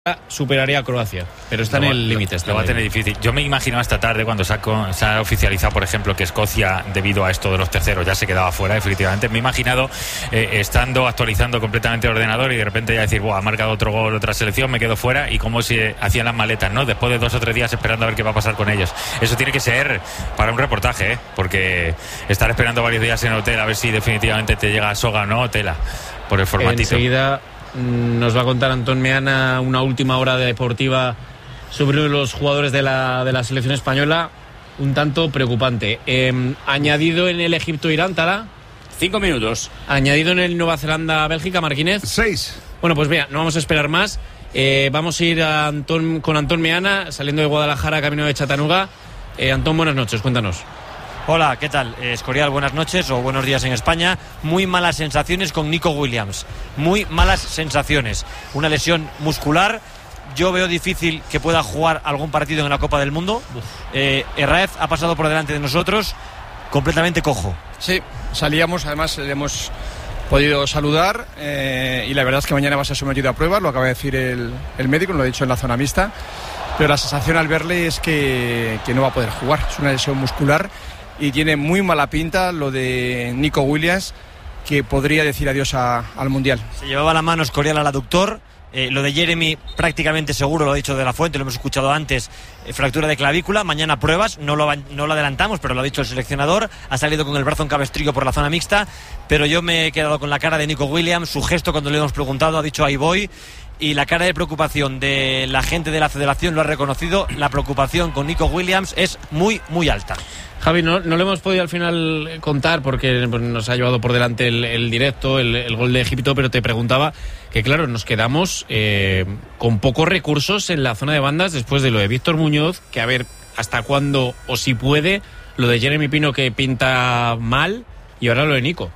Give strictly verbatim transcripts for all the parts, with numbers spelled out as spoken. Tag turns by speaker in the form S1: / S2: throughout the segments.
S1: superaría a Croacia, pero está
S2: lo,
S1: en el límite.
S2: Lo va a tener difícil. Yo me imaginaba esta tarde cuando saco, se ha oficializado, por ejemplo, que Escocia, debido a esto de los terceros, ya se quedaba fuera, definitivamente. Me he imaginado eh, estando actualizando completamente el ordenador y de repente ya decir, buah, ha marcado otro gol, otra selección, me quedo fuera, y como si hacían las maletas, ¿no? Después de dos o tres días esperando a ver qué va a pasar con ellos. Eso tiene que ser para un reportaje, ¿eh? Porque estar esperando varios días en el hotel a ver si definitivamente te llega soga o no, tela, por el formatito.
S1: Enseguida nos va a contar Antón Meana una última hora deportiva sobre los jugadores de la, de la selección española, un tanto preocupante. Eh, añadido en el Egipto-Irán, Tala.
S3: Cinco minutos.
S1: Añadido en el Nueva Zelanda-Bélgica, Marquínez.
S4: Seis.
S1: Bueno, pues mira, no vamos a esperar más. Eh, vamos a ir a Antón, con Antón Meana, saliendo de Guadalajara, camino de Chattanooga. Eh, Antón, buenas noches, cuéntanos.
S5: Hola, ¿qué tal? Escorial, buenas noches o buenos días en España. Muy malas sensaciones con Nico Williams. Muy malas sensaciones. Una lesión muscular. Yo veo difícil que pueda jugar algún partido en la Copa del Mundo. Eh, Herrera ha pasado por delante de nosotros completamente cojo.
S6: Sí, salíamos, además le hemos podido saludar eh, y la verdad es que mañana va a ser sometido a pruebas, lo acaba de decir el, el médico, lo ha dicho en la zona mixta. Pero la sensación al verle es que, que no va a poder jugar. Es una lesión muscular y tiene muy mala pinta lo de Nico Williams, que podría decir adiós a, al Mundial.
S5: Se llevaba la mano Escorial al aductor. Eh, lo de Jeremy prácticamente seguro, lo ha dicho de la Fuente, lo hemos escuchado antes, eh, fractura de clavícula, mañana pruebas, no lo, no lo adelantamos, pero lo ha dicho el seleccionador, ha salido con el brazo en cabestrillo por la zona mixta, pero yo me he quedado con la cara de Nico Williams, su gesto cuando le hemos preguntado, ha dicho ahí voy, y la cara de preocupación de la gente de la federación lo ha reconocido, la preocupación con Nico Williams es muy, muy alta.
S1: Javi, no, no lo hemos podido al final contar porque nos ha llevado por delante el, el directo, el, el gol de Egipto, pero te preguntaba que, claro, nos quedamos eh, con pocos recursos en la zona de bandas después de lo de Víctor Muñoz, que a ver hasta cuándo o si puede, lo de Jeremy Pino que pinta mal y ahora lo de Nico.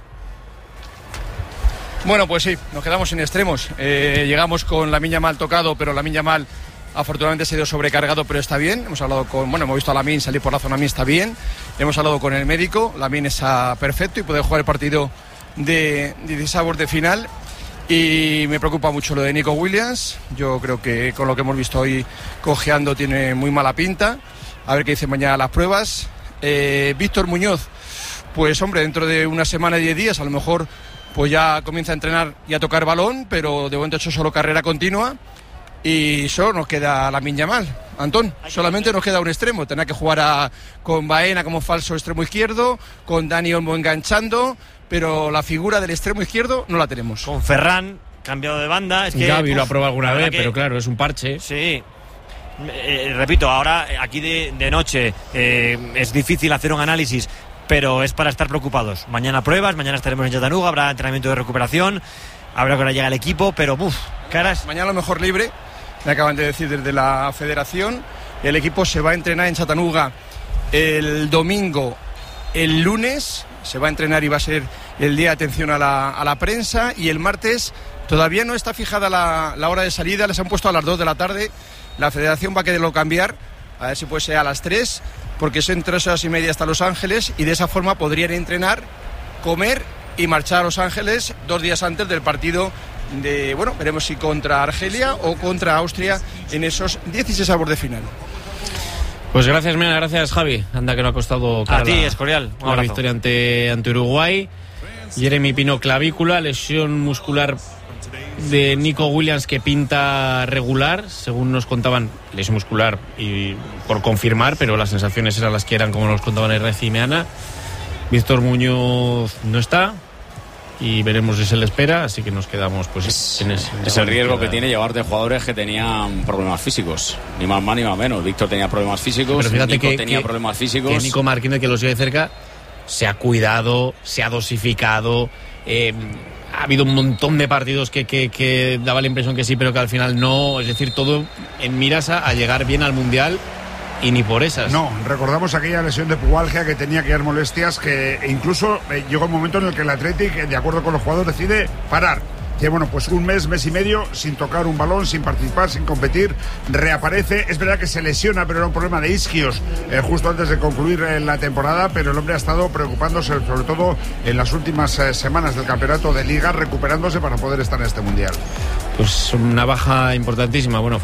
S6: Bueno, pues sí, nos quedamos en extremos. Eh, llegamos con Lamine Yamal tocado, pero Lamine Yamal afortunadamente se dio sobrecargado, pero está bien. Hemos hablado con, bueno, hemos visto a Lamine salir por la zona mixta bien. Hemos hablado con el médico. Lamine está perfecto y puede jugar el partido de dieciséis de final. Y me preocupa mucho lo de Nico Williams. Yo creo que con lo que hemos visto hoy cojeando tiene muy mala pinta. A ver qué dicen mañana las pruebas. Eh, Víctor Muñoz, pues hombre, dentro de una semana y diez días a lo mejor pues ya comienza a entrenar y a tocar balón, pero de momento ha hecho solo carrera continua. Y solo nos queda Lamine Yamal, Antón, solamente nos queda un extremo, tendrá que jugar a, con Baena como falso extremo izquierdo, con Dani Olmo enganchando, pero la figura del extremo izquierdo no la tenemos.
S5: Con Ferran, cambiado de banda. Es que,
S1: Gavi
S5: uf,
S1: lo ha probado alguna vez,
S5: que,
S1: pero claro, es un parche.
S5: Sí, eh, repito, ahora aquí de, de noche eh, es difícil hacer un análisis, pero es para estar preocupados. Mañana pruebas, mañana estaremos en Chattanooga, habrá entrenamiento de recuperación, habrá que ahora llega el equipo, pero uff, caras.
S6: Mañana a lo mejor libre. Me acaban de decir desde la federación, el equipo se va a entrenar en Chattanooga el domingo, el lunes, se va a entrenar y va a ser el día de atención a la, a la prensa, y el martes todavía no está fijada la, la hora de salida, les han puesto a las dos de la tarde, la federación va a quererlo cambiar, a ver si puede ser a las tres, porque son tres horas y media hasta Los Ángeles, y de esa forma podrían entrenar, comer y marchar a Los Ángeles dos días antes del partido de, bueno, veremos si contra Argelia o contra Austria en esos dieciséis avos de final.
S1: Pues gracias, Mena, gracias, Javi. Anda que no ha costado cara
S5: a ti,
S1: la,
S5: Escorial,
S1: la victoria ante, ante Uruguay. Jeremy Pino clavícula, lesión muscular de Nico Williams que pinta regular, según nos contaban, lesión muscular y por confirmar, pero las sensaciones eran las que eran, como nos contaban Herrera y Meana. Víctor Muñoz no está y veremos si se le espera, así que nos quedamos pues
S3: es,
S1: en ese,
S3: es el riesgo que tiene llevarte jugadores que tenían problemas físicos, ni más más ni más menos. Víctor tenía problemas físicos,
S1: pero fíjate
S3: Nico
S1: que,
S3: tenía
S1: que,
S3: problemas físicos,
S1: que Nico Marquínez, que lo sigue de cerca, se ha cuidado, se ha dosificado, eh, ha habido un montón de partidos que, que, que daba la impresión que sí, pero que al final no, es decir, todo en miras a, a llegar bien al Mundial. Y ni por esas.
S4: No, recordamos aquella lesión de pubalgia que tenía que dar molestias, que incluso eh, llegó un momento en el que el Athletic, de acuerdo con los jugadores, decide parar. Que bueno, pues un mes, mes y medio sin tocar un balón, sin participar, sin competir, reaparece. Es verdad que se lesiona, pero era un problema de isquios eh, justo antes de concluir eh, la temporada, pero el hombre ha estado preocupándose sobre todo en las últimas eh, semanas del campeonato de Liga, recuperándose para poder estar en este Mundial.
S1: pues una baja importantísima. Bueno,